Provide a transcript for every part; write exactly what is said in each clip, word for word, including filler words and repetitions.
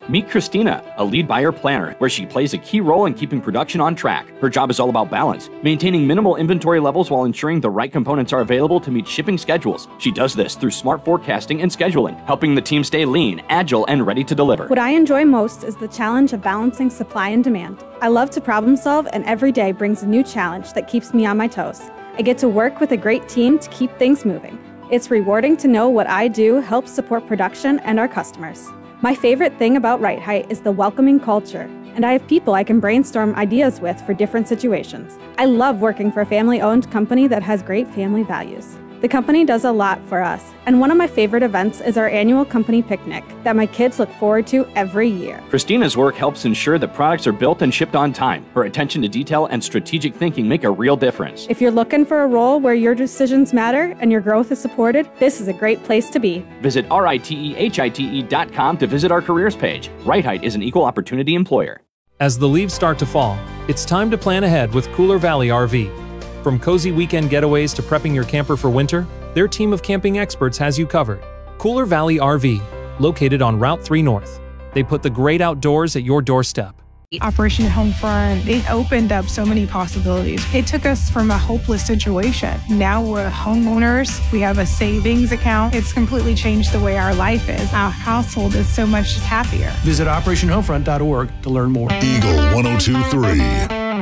Meet Christina, a lead buyer planner, where she plays a key role in keeping production on track. Her job is all about balance, maintaining minimal inventory levels while ensuring the right components are available to meet shipping schedules. She does this through smart forecasting and scheduling, helping the team stay lean, agile, and ready to deliver. What I enjoy most is the challenge of balancing supply and demand. I love to problem solve, and every day brings a new challenge that keeps me on my toes. I get to work with a great team to keep things moving. It's rewarding to know what I do helps support production and our customers. My favorite thing about Right Height is the welcoming culture, and I have people I can brainstorm ideas with for different situations. I love working for a family-owned company that has great family values. The company does a lot for us, and one of my favorite events is our annual company picnic that my kids look forward to every year. Christina's work helps ensure that products are built and shipped on time. Her attention to detail and strategic thinking make a real difference. If you're looking for a role where your decisions matter and your growth is supported, this is a great place to be. Visit R I T E H I T E dot com to visit our careers page. Right Height is an equal opportunity employer. As the leaves start to fall, it's time to plan ahead with Cooler Valley R V. From cozy weekend getaways to prepping your camper for winter, their team of camping experts has you covered. Cooler Valley R V, located on Route three North. They put the great outdoors at your doorstep. Operation Homefront, it opened up so many possibilities. It took us from a hopeless situation. Now we're homeowners. We have a savings account. It's completely changed the way our life is. Our household is so much happier. Visit operation homefront dot org to learn more. Eagle one oh two point three.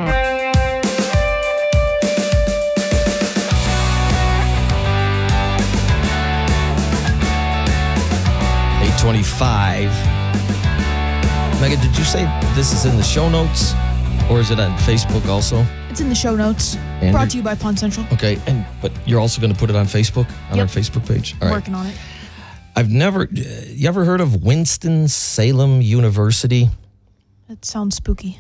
twenty-five. Megan, did you say this is in the show notes, or is it on Facebook also? It's in the show notes. And brought to you by Pond Central. Okay, and but you're also going to put it on Facebook, on Yep. our Facebook page? All right. Working on it. I've never, uh, you ever heard of Winston-Salem University? It sounds spooky.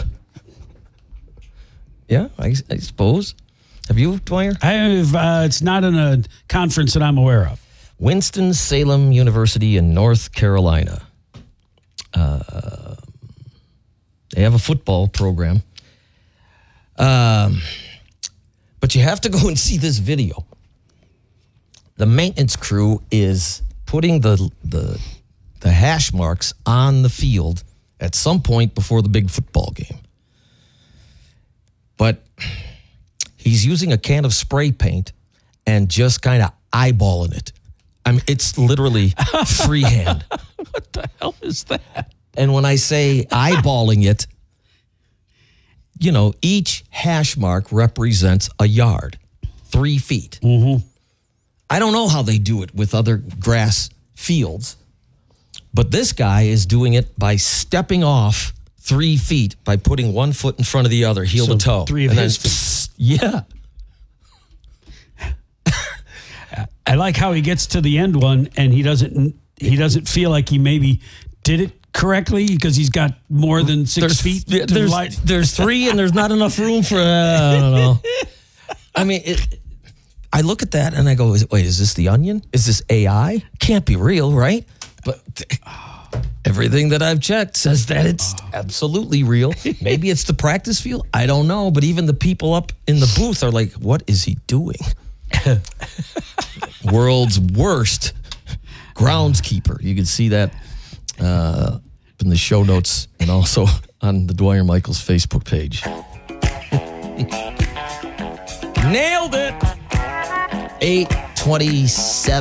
Yeah, I, I suppose. Have you, Dwyer? I have, uh, it's not in a conference that I'm aware of. Winston-Salem University in North Carolina. Uh, they have a football program. Um, but you have to go and see this video. The maintenance crew is putting the, the, the hash marks on the field at some point before the big football game. But he's using a can of spray paint and just kind of eyeballing it. I mean, it's literally freehand. What the hell is that? And when I say eyeballing it, you know, each hash mark represents a yard, three feet. Mm-hmm. I don't know how they do it with other grass fields, but this guy is doing it by stepping off three feet by putting one foot in front of the other, heel So to toe. three of and his then, psst, yeah. I like how he gets to the end one and he doesn't he doesn't feel like he maybe did it correctly because he's got more than six there's, feet. yeah, to there's, light. there's three and there's not enough room for, uh, I don't know. I mean, it, I look at that and I go, wait, is this the Onion? Is this A I? Can't be real, right? But everything that I've checked says that it's absolutely real. Maybe it's the practice field. I don't know. But even the people up in the booth are like, what is he doing? World's worst groundskeeper. You can see that uh, in the show notes and also on the Dwyer Michaels Facebook page. Nailed it. eight twenty-seven.